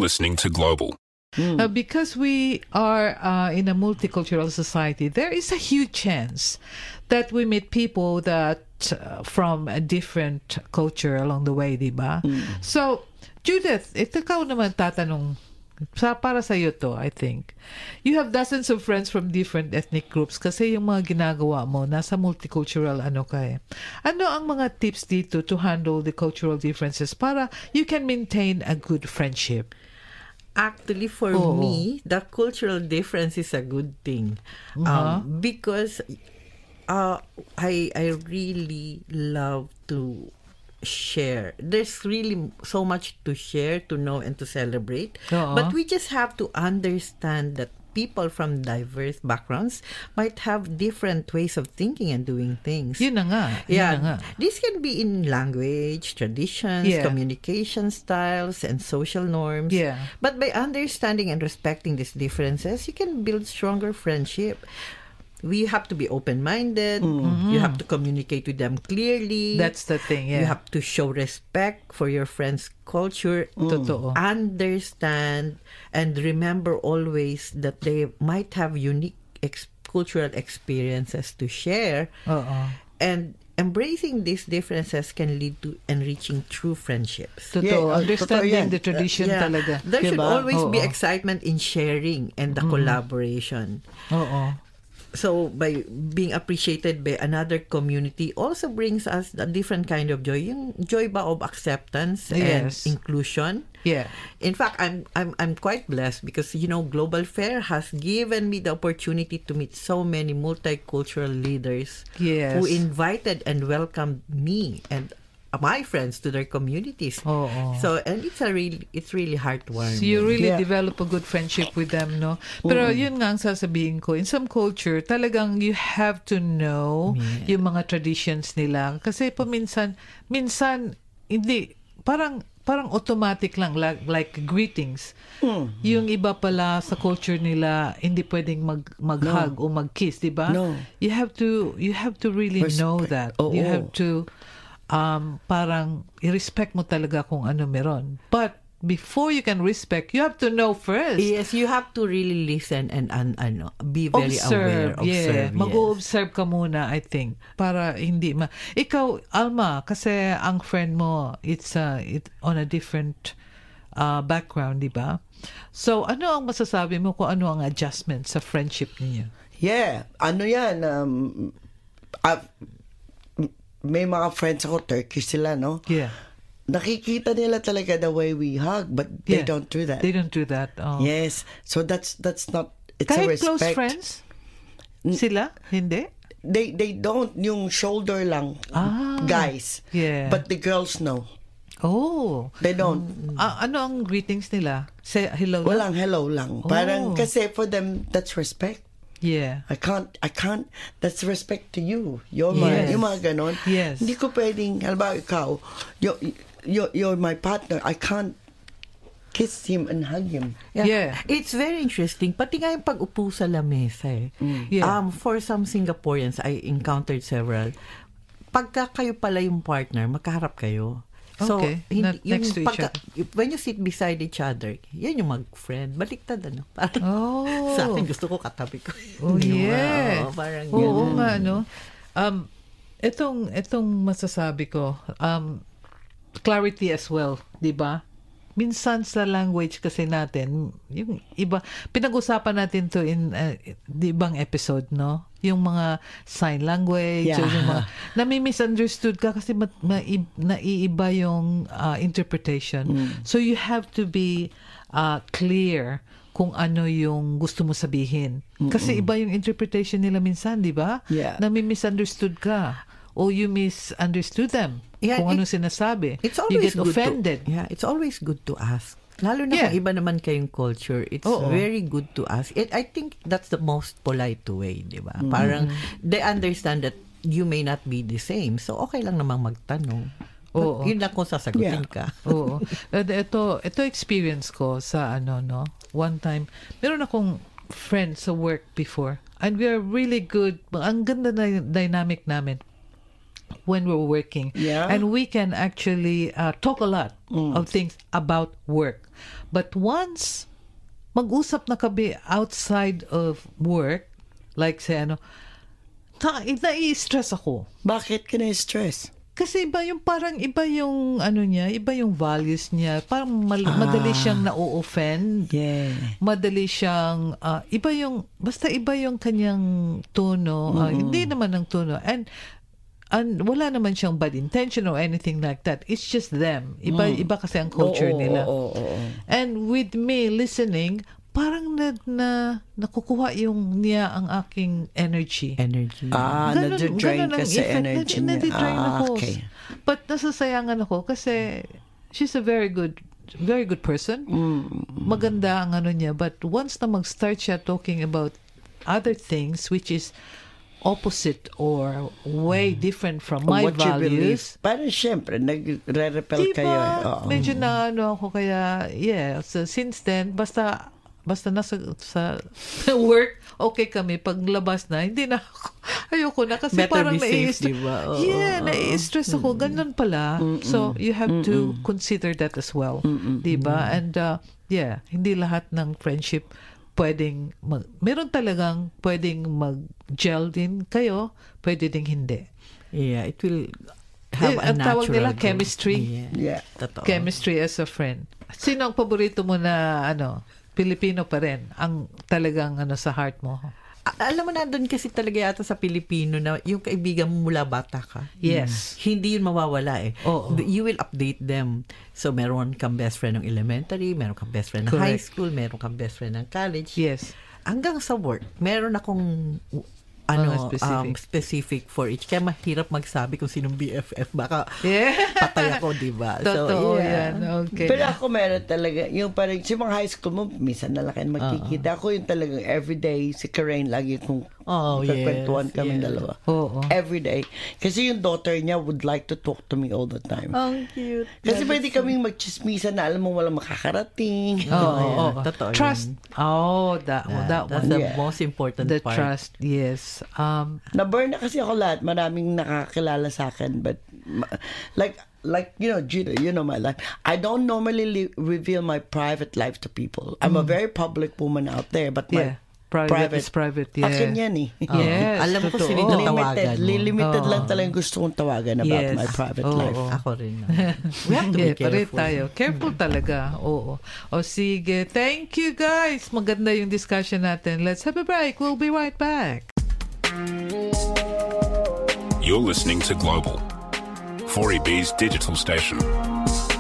listening to Global. Because we are in a multicultural society, there is a huge chance that we meet people that from a different culture along the way, diba? So, Judith, ikaw naman tatanong, para sa iyo to, I think. You have dozens of friends from different ethnic groups kasi yung mga ginagawa mo, nasa multicultural ano ka eh. Ano ang mga tips dito to handle the cultural differences para you can maintain a good friendship? Actually, for me, the cultural difference is a good thing. Because I really love to share. There's really so much to share, to know, and to celebrate. But we just have to understand that people from diverse backgrounds might have different ways of thinking and doing things. Yun na nga. This can be in language, traditions, communication styles, and social norms. But by understanding and respecting these differences, you can build stronger friendship. We have to be open-minded. You have to communicate with them clearly. That's the thing, You have to show respect for your friend's culture. Totoo. Understand and remember always that they might have unique cultural experiences to share. And embracing these differences can lead to enriching true friendships. Totoo. Understanding the tradition talaga. There should always be excitement in sharing and the collaboration. So, by being appreciated by another community also brings us a different kind of joy. Yung joy ba of acceptance and inclusion. In fact, I'm quite blessed because, Global Fair has given me the opportunity to meet so many multicultural leaders who invited and welcomed me and my friends to their communities. So, and it's really heartwarming. So you really develop a good friendship with them, no? Pero yun nga ang sasabihin ko, in some culture, talagang you have to know yung mga traditions nila. Kasi minsan, hindi, parang automatic lang, like greetings. Yung iba pala sa culture nila, hindi pwedeng mag-hug o mag-kiss, di ba? You have to really know that. You have to parang i-respect mo talaga kung ano meron. But before you can respect, you have to know first. Yes, you have to really listen and be very aware. Observe. Mag-observe ka muna, I think, para hindi Ikaw, Alma, kasi ang friend mo, it's on a different background, di ba? So, ano ang masasabi mo kung ano ang adjustment sa friendship niyo? Ano yan? May mga friends ako, Turkish sila, no? Nakikita nila talaga the way we hug, but they don't do that. They don't do that. Yes. So that's not, it's kahit a respect. Close friends? Sila? Hindi? They don't, yung shoulder lang, guys. But the girls know. They don't. Ano ang greetings nila? Say hello lang? Walang hello lang. Parang, kasi for them, that's respect. I can't, that's respect to you. You're yung mga ganon. Hindi ko pwedeng, halimbawa ikaw, you're my partner, I can't kiss him and hug him. It's very interesting. Pati nga yung pag-upo sa lamesa for some Singaporeans, I encountered several. Pagka kayo pala yung partner, magkaharap kayo. So, next to each other. When you sit beside each other, yan yung mag-friend. Baliktad, ano? Parang, sa akin, gusto ko katabi ko. Parang nga, no? Itong masasabi ko, clarity as well, di ba? Minsan sa language kasi natin, yung iba, pinag-usapan natin to in di ibang episode, no? Yung mga sign language, yung mga, nami-misunderstood ka kasi naiiba yung interpretation. So you have to be clear kung ano yung gusto mo sabihin. Kasi iba yung interpretation nila minsan, di ba? Nami-misunderstood ka. O you misunderstood them. Kung ano sinasabi. You get offended. It's always good to ask. Lalo na kung iba naman kayong culture, it's very good to ask. I think that's the most polite way, di ba? Parang they understand that you may not be the same. So, okay lang namang magtanong. Yun lang kung sasagutin ka. Ito experience ko sa one time, meron akong friend sa work before. And we are really good. Ang ganda na dynamic namin. when we're working. Yeah. And we can actually talk a lot of things about work. But once mag-usap na kami outside of work, like say nai-stress ako. Bakit ka na-stress? Kasi iba yung iba yung values niya. Parang madali siyang na-offend. Yeah. Madali siyang, basta iba yung kanyang tono. Hindi naman ang tono. And wala naman siyang bad intention or anything like that. It's just them. Iba kasi ang culture nila. And with me listening, parang nakukuha niya ang aking energy. Nadidrain ka sa energy niya. Nadidrain ako. Okay. But nasasayangan ako kasi she's a very good person. Maganda ang niya. But once na mag-start siya talking about other things which is opposite or way different from my values. Parang syempre, nagre-repel kayo. Medyo na ako kaya, so since then, basta nasa sa work, okay kami. Paglabas na, hindi na ako. Ayoko na kasi better parang nai-stress, diba? nai-stress ako. Ganun pala. So, you have to consider that as well. Diba? And, hindi lahat ng friendship pwedeng meron talagang pwedeng mag-gel din kayo, pwede ding hindi. Yeah, it will have a natural tawag nila chemistry. Yeah. Totoo. Chemistry as a friend. Sino ang paborito mo na Pilipino pa rin ang talagang sa heart mo? Alam mo na doon kasi talaga yata sa Pilipino na yung kaibigan mo mula bata ka. Yes. Hindi yun mawawala eh. Oo. You will update them. So meron kang best friend ng elementary, meron kang best friend ng high school, meron kang best friend ng college. Yes. Hanggang sa work, meron akong specific for each. Kaya mahirap magsabi kung sinong BFF. Baka patay ako, diba? Totoo yan. Okay. Pero ako meron talaga, yung parang, si mga high school mo, minsan na lang kayo magkikita. Ako yung talagang everyday, si Karen, lagi kong kwentuhan kami dalawa. Everyday. Kasi yung daughter niya would like to talk to me all the time. Ang cute. Kasi pwede kaming magchismisan na alam mo walang makakarating. Totoo. Trust. That that's the most important the part. Trust, yes. Na-burn na kasi ako lahat. Maraming nakakilala sa akin. But, like Gina, you know my life. I don't normally reveal my private life to people. I'm a very public woman out there, but my private is private. Yeah. Akin yan eh. Yes. Alam mo kung sino yung tawagan mo. Limited lang talagang gusto kong tawagan about my private life. Ako rin. We have to be careful. Tayo. Careful talaga. O sige. Thank you guys. Maganda yung discussion natin. Let's have a break. We'll be right back. You're listening to Global, 4EB's digital station.